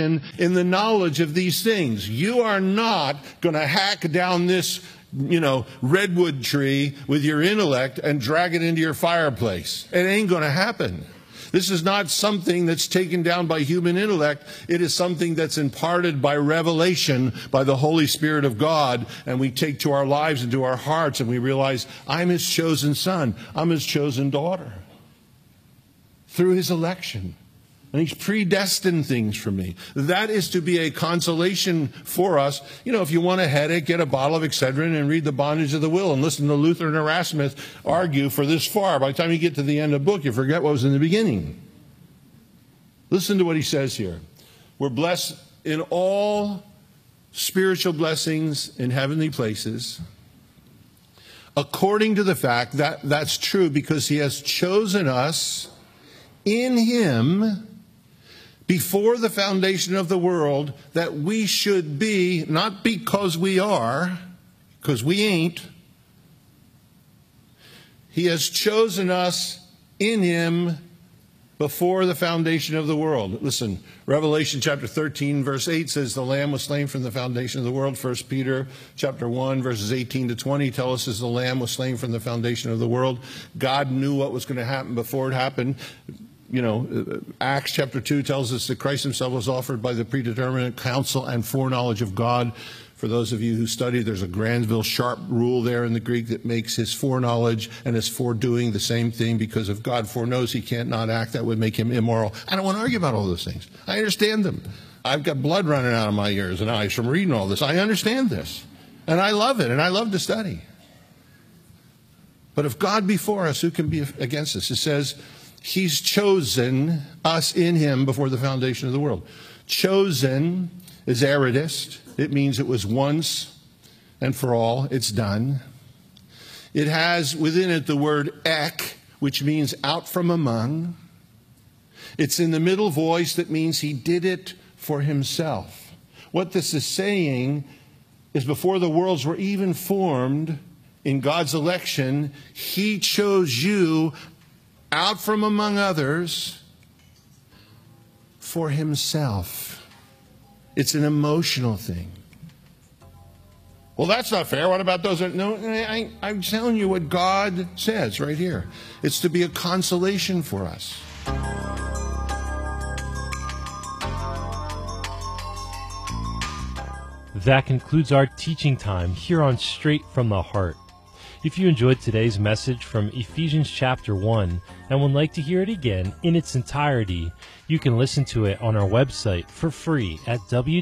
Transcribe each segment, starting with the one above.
in the knowledge of these things. You are not going to hack down this, redwood tree with your intellect and drag it into your fireplace. It ain't going to happen. This is not something that's taken down by human intellect. It is something that's imparted by revelation by the Holy Spirit of God. And we take to our lives and to our hearts and we realize, I'm His chosen son. I'm His chosen daughter. Through His election. And He's predestined things for me. That is to be a consolation for us. If you want a headache, get a bottle of Excedrin and read The Bondage of the Will and listen to Luther and Erasmus argue for this far. By the time you get to the end of the book, you forget what was in the beginning. Listen to what he says here. We're blessed in all spiritual blessings in heavenly places, according to the fact that that's true because He has chosen us in Him before the foundation of the world, that we should be, not because we are, because we ain't. He has chosen us in Him before the foundation of the world. Listen, Revelation chapter 13, verse 8 says, the Lamb was slain from the foundation of the world. 1 Peter chapter 1, verses 18 to 20 tell us as the Lamb was slain from the foundation of the world. God knew what was going to happen before it happened. Acts chapter 2 tells us that Christ Himself was offered by the predeterminate counsel and foreknowledge of God. For those of you who study, there's a Granville Sharp rule there in the Greek that makes His foreknowledge and His foredoing the same thing, because if God foreknows He can't not act, that would make Him immoral. I don't want to argue about all those things. I understand them. I've got blood running out of my ears and eyes from reading all this. I understand this. And I love it, and I love to study. But if God be for us, who can be against us? It says, He's chosen us in Him before the foundation of the world. Chosen is aorist. It means it was once and for all. It's done. It has within it the word ek, which means out from among. It's in the middle voice that means He did it for Himself. What this is saying is before the worlds were even formed, in God's election, He chose you out from among others for Himself. It's an emotional thing. Well, that's not fair. What about those? No, I'm telling you what God says right here. It's to be a consolation for us. That concludes our teaching time here on Straight from the Heart. If you enjoyed today's message from Ephesians chapter 1 and would like to hear it again in its entirety, you can listen to it on our website for free at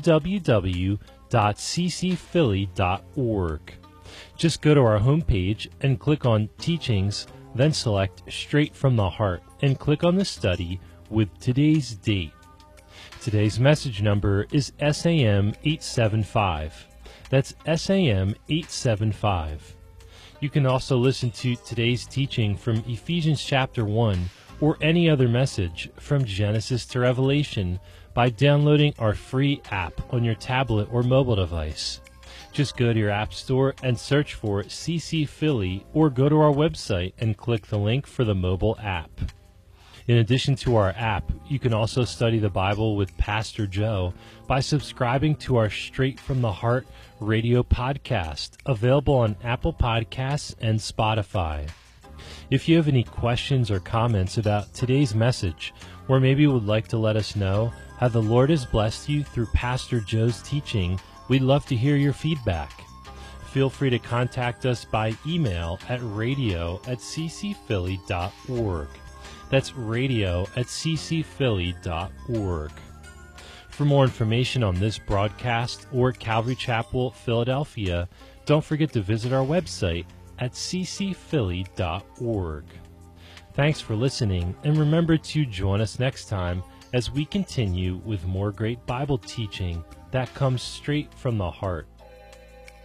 www.ccphilly.org. Just go to our homepage and click on Teachings, then select Straight from the Heart and click on the study with today's date. Today's message number is SAM 875. That's SAM 875. You can also listen to today's teaching from Ephesians chapter 1 or any other message from Genesis to Revelation by downloading our free app on your tablet or mobile device. Just go to your app store and search for CC Philly or go to our website and click the link for the mobile app. In addition to our app, you can also study the Bible with Pastor Joe by subscribing to our Straight from the Heart radio podcast, available on Apple Podcasts and Spotify. If you have any questions or comments about today's message, or maybe would like to let us know how the Lord has blessed you through Pastor Joe's teaching, we'd love to hear your feedback. Feel free to contact us by email at radio@ccphilly.org. That's radio@ccphilly.org. For more information on this broadcast or Calvary Chapel, Philadelphia, don't forget to visit our website at ccphilly.org. Thanks for listening, and remember to join us next time as we continue with more great Bible teaching that comes straight from the heart.